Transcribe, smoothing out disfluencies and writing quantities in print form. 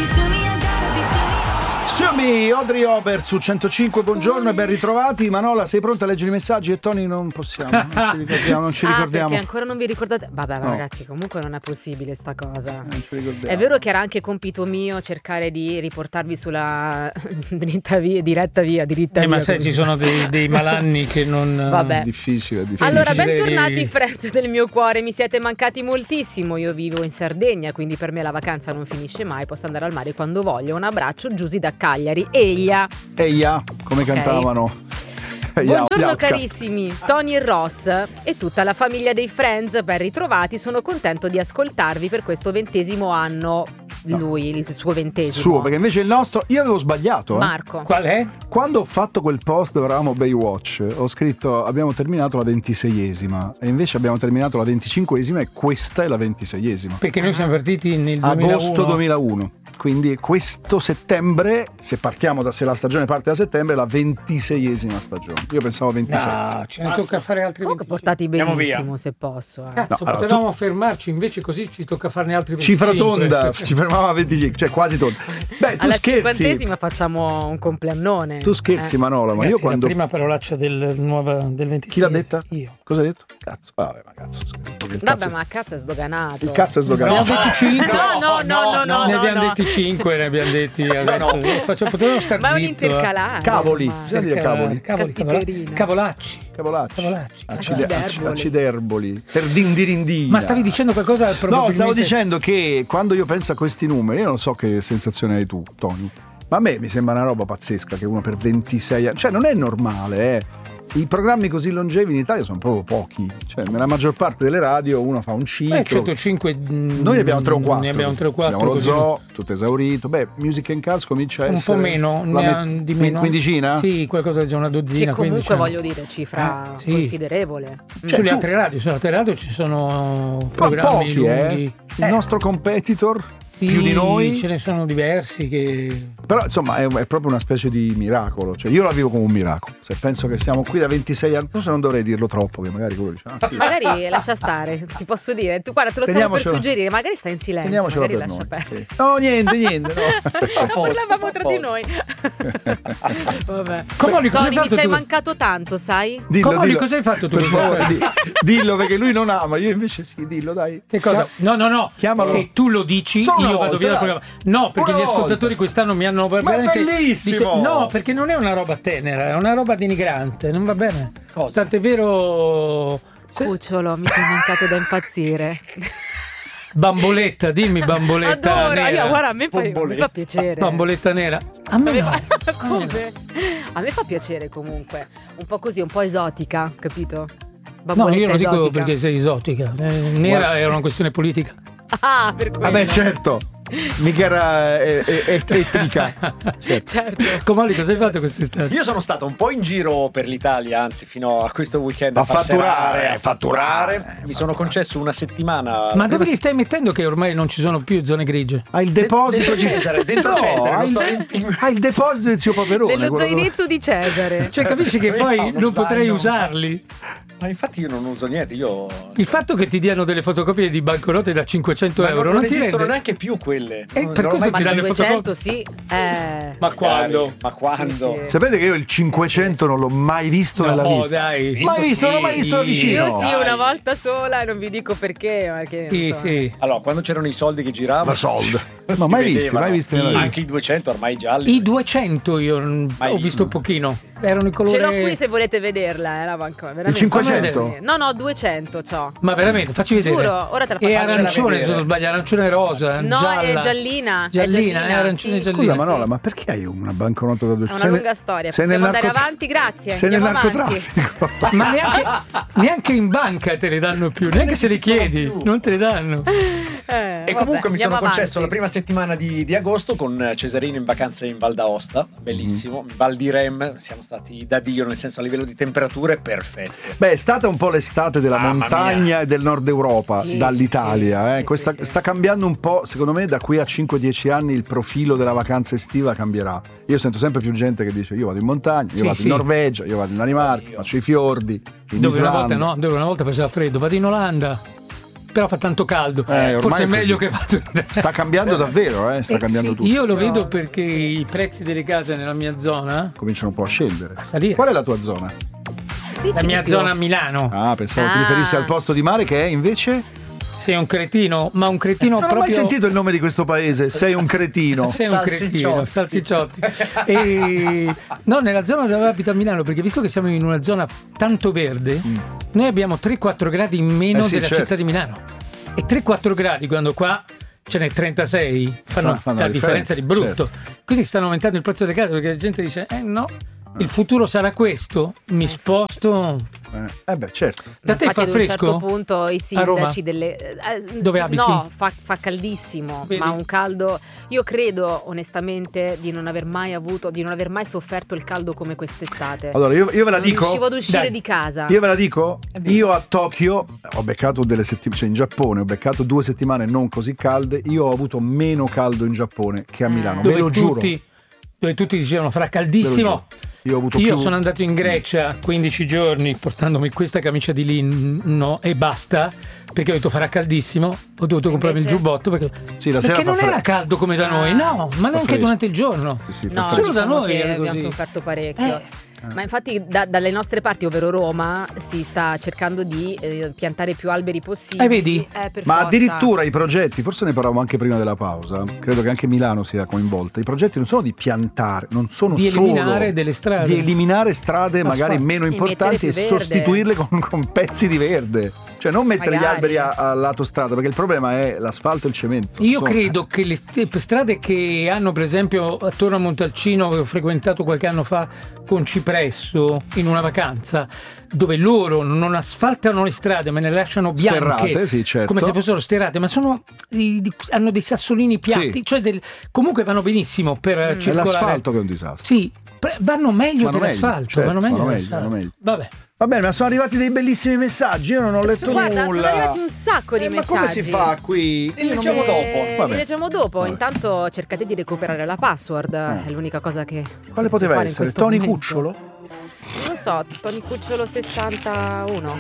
Siamo Audrey Hopper su 105, buongiorno e ben ritrovati. Manola, sei pronta a leggere i messaggi? E Tony non possiamo, non ci ricordiamo. Perché ancora non vi ricordate? Vabbè, No. Ragazzi, comunque non è possibile sta cosa. Non ci ricordiamo. È vero che era anche compito mio cercare di riportarvi sulla diretta via. Ma sai, ci sono dei malanni che non... Vabbè. Difficile. Allora, difficile bentornati di- friends del mio cuore, mi siete mancati moltissimo. Io vivo in Sardegna, quindi per me la vacanza non finisce mai, posso andare al mare quando voglio. Un abbraccio, Giusy da Cagliari. Eia. Eia, come Ok. cantavano. Buongiorno carissimi, Tony e Ross e tutta la famiglia dei Friends, ben ritrovati, sono contento di ascoltarvi per questo 20° anno. No. Lui, il suo 20°. Suo, perché invece il nostro, io avevo sbagliato. Marco. Qual è? Quando ho fatto quel post dove eravamo Baywatch, ho scritto abbiamo terminato la 26esima e invece abbiamo terminato la 25esima e questa è la 26esima. Perché noi siamo partiti nel 2001. Agosto 2001. Quindi questo settembre, se la stagione parte da settembre, è la 26esima stagione. Io pensavo 26. No, ce ne tocca fare altri Comunque 25. portati Andiamo benissimo se posso. Cazzo, No, allora, potevamo fermarci, invece così ci tocca farne altri 25. Cifra tonda, ci fermava a 25, cioè quasi tonda. Beh, tu Alla scherzi. 50esima facciamo un compleannone. Tu scherzi, Manola, ma Ragazzi, io quando... la prima parolaccia del 26. Chi l'ha detta? Io. Cosa hai detto? Cazzo. Vabbè, ma cazzo. Vabbè, ma cazzo è sdoganato. Il cazzo è Ne abbiamo sdoganato. detti 5. No, Ne abbiamo no. detti 5, ne abbiamo detti adesso. Potevamo star Ma è un zitto, intercalare. Cavoli. ormai. Bisogna dire cavoli. Caspiterina. Cavolacci. Cavolacci. Acciderboli. Acciderboli. Per dindirindina. Ma stavi dicendo qualcosa No, probabilmente... stavo dicendo che quando io penso a questi numeri, io non so che sensazione hai tu, Tony, ma a me mi sembra una roba pazzesca che uno per 26 anni, cioè non è normale, I programmi così longevi in Italia sono proprio pochi, cioè nella maggior parte delle radio uno fa un ciclo. 105. Noi ne abbiamo 3 o 4. Ne abbiamo 3 o 4. Abbiamo lo zoo, tutto esaurito. Beh, Music and Cars comincia a Un essere po' meno, di meno. Quindicina? Sì, qualcosa del genere, una Che dozzina. comunque 15. voglio dire, cifra Sì. considerevole. Sulle tu- altre radio ci sono Ma programmi pochi, lunghi. Il nostro competitor, Sì, più di noi. ce ne sono diversi che... Però insomma è proprio una specie di miracolo, cioè io la vivo come un miracolo. Se penso che siamo qui da 26 anni, forse non dovrei dirlo troppo, che magari quello dice sì. Magari lascia stare, ti posso dire. Tu guarda, te lo stavo per Teniamocelo. suggerire, magari stai in silenzio, Teniamocelo magari per lascia noi. perdere. Sì. No, niente, no. No, parlavamo tra di noi. Vabbè. Comoli, cosa Tony, hai mi fatto sei tu? mancato tanto, sai? Comoli, cosa hai fatto tu? Per favore, dillo perché lui non ama, io invece sì, dillo dai. Che cosa? No. Chiamalo. Se tu lo dici, Solo una io vado volta, via dal dai. programma. No, perché Una gli ascoltatori volta. quest'anno mi hanno veramente... bellissimo! No, perché non è una roba tenera, è una roba denigrante, non va bene. Cosa? Tant'è vero... Cucciolo, mi sei mancato da impazzire. Bamboletta, dimmi bamboletta Adoro, nera. io, guarda, a me mi fa piacere. Bamboletta nera. A me no. Come? A me fa piacere comunque. Un po' così, un po' esotica, capito? No, Bamboletta io lo dico esotica. perché sei esotica. Nera era una questione politica. Ah, per quello. Vabbè, certo. Mica era etnica. Certo. Comoli, cosa hai fatto quest'estate? Io sono stato un po' in giro per l'Italia, anzi fino a questo weekend A a fatturare, fatturare. Mi sono concesso una settimana. Ma dove li stai mettendo che ormai non ci sono più zone grigie? Ha il deposito Dentro Cesare, dentro Cesare, ha non il, sto ha il deposito del zio Paperone. Nello quello dove- zainetto di Cesare. Cioè, capisci che Io poi ho uno non potrei zaino. usarli? Ma infatti io non uso niente, io. Il fatto che ti diano delle fotocopie di banconote da 500 Ma euro non ti esistono rende... neanche più quelle. Per Non ho questo mai ti Ma danno nel le 200 sì. Ma quando? Ma quando? Sì, sì. Sapete che io il 500 non l'ho mai visto nella No, vita. dai. Mai visto, non l'ho mai visto da vicino. Io sì, Dai. una volta sola, non vi dico perché. Perché Sì, insomma. sì. Allora, quando c'erano i soldi che giravano. Ma soldi. si Ma mai visti, vedevano. mai visti nella vita. Anche i 200 ormai gialli. I 200 io ho visto pochino. Erano i colori... Ce l'ho qui se volete vederla, la banca. Veramente. Il 500? Fammi vedere. No, 200 c'ho. Ma veramente, facci vedere. Giuro, ora te la E faccio arancione, vedere. se non sbaglio, arancione rosa. No, gialla. è giallina. Giallina, è arancione sì. giallina. Scusa Sì, Manola, sì. ma perché hai una banconota da 200? È una lunga storia. Sei Possiamo nel andare narcotra- avanti? Grazie. Sei nel Andiamo avanti. narcotraffico. Ma neanche in banca te le danno più, neanche se le chiedi, non te le danno. E comunque mi sono concesso la prima settimana di agosto con Cesarino in vacanze in Val d'Aosta, bellissimo, Val di Rem, siamo stati da Dio, nel senso a livello di temperature perfette. Beh, è stata un po' l'estate della Mamma montagna mia. e del nord Europa, Sì, dall'Italia. sì, sì, Questa, sì, sì. sta cambiando un po', secondo me, da qui a 5-10 anni il profilo della vacanza estiva cambierà. Io sento sempre più gente che dice io vado in montagna, io Sì, vado sì. in Norvegia, io vado in Danimarca, io. faccio i fiordi, in Dove una Islanda. volta no, dove una volta faceva freddo, vado in Olanda. però fa tanto caldo. Forse è meglio che vado. Sta cambiando davvero, sta cambiando tutto. Io lo vedo perché i prezzi delle case nella mia zona cominciano un po' a scendere. A salire. Qual è la tua zona? La mia zona a Milano. Pensavo ti riferissi al posto di mare che è invece? Sei un cretino, ma un cretino non proprio... Non ho mai sentito il nome di questo paese, sei un cretino. Sei un cretino, salsicciotti. No, nella zona dove abito a Milano, perché visto che siamo in una zona tanto verde, noi abbiamo 3-4 gradi in meno della città di Milano. E 3-4 gradi quando qua ce n'è 36 fanno la differenza di brutto. Certo. Quindi stanno aumentando il prezzo delle case perché la gente dice no, il futuro sarà questo, mi sposto. Certo. Da te fa ad fresco? A un certo punto i sindaci delle dove abiti? No, fa caldissimo. Vedi? Ma un caldo. Io credo onestamente di non aver mai sofferto il caldo come quest'estate. Allora io ve la dico. Non riuscivo ad uscire di casa. Io ve la dico. Io a Tokyo ho beccato delle settimane, cioè in Giappone ho beccato 2 settimane non così calde. Io ho avuto meno caldo in Giappone che a Milano. Ve lo giuro. Dove tutti dicevano farà caldissimo. Io sono andato in Grecia 15 giorni portandomi questa camicia di lino e basta, perché ho detto farà caldissimo, ho dovuto comprarmi il giubbotto perché non era caldo come da noi, no, ma neanche durante il giorno. No, solo da noi abbiamo sofferto parecchio. Ma infatti dalle nostre parti, ovvero Roma, si sta cercando di piantare più alberi possibili. Vedi? Ma addirittura i progetti, forse ne parlavamo anche prima della pausa, credo che anche Milano sia coinvolta. I progetti non sono di piantare, non sono di solo eliminare delle strade, di eliminare strade magari meno importanti e sostituirle con pezzi di verde. Cioè non mettere gli alberi al lato strada, perché il problema è l'asfalto e il cemento. Io credo che le strade che hanno, per esempio, attorno a Montalcino, che ho frequentato qualche anno fa con Cipresso in una vacanza, dove loro non asfaltano le strade ma ne lasciano bianche, sterrate, certo, come se fossero sterrate, ma hanno dei sassolini piatti, cioè vanno benissimo per circolare. È l'asfalto che è un disastro. Sì, vanno meglio dell'asfalto. Certo, vanno meglio. Vabbè. Va bene, ma sono arrivati dei bellissimi messaggi, io non ho letto nulla. Sono arrivati un sacco di messaggi. Ma come si fa qui? Li leggiamo dopo. Li leggiamo dopo. Intanto cercate di recuperare la password, è l'unica cosa che... Quale poteva essere? Tony Cucciolo? Non lo so, Tony Cucciolo 61.